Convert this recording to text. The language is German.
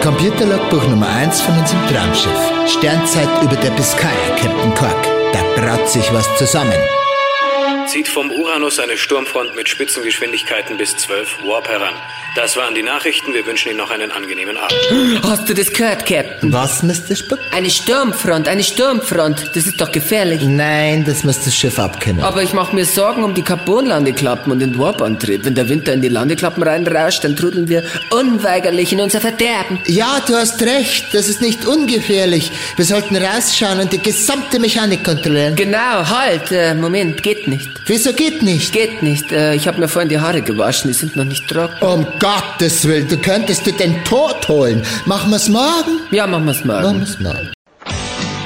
Computerlogbuch Nummer 1 von unserem Traumschiff. Sternzeit über der Biskaya, Captain Quark. Da braut sich was zusammen. Zieht vom Uranus eine Sturmfront mit Spitzengeschwindigkeiten bis 12 Warp heran. Das waren die Nachrichten. Wir wünschen Ihnen noch einen angenehmen Abend. Hast du das gehört, Captain? Was, Mr. Spock? Eine Sturmfront. Das ist doch gefährlich. Nein, das muss das Schiff abkennen. Aber ich mache mir Sorgen um die Carbonlandeklappen und den Warp-Antrieb. Wenn der Wind da in die Landeklappen reinrauscht, dann trudeln wir unweigerlich in unser Verderben. Ja, du hast recht, das ist nicht ungefährlich. Wir sollten rausschauen und die gesamte Mechanik kontrollieren. Genau, halt, Moment, geht nicht. Wieso geht nicht? Geht nicht, ich habe mir vorhin die Haare gewaschen, die sind noch nicht trocken. Um Gottes Willen, du könntest dir den Tod holen. Machen wir's morgen? Ja, machen wir's morgen. Machen wir's morgen.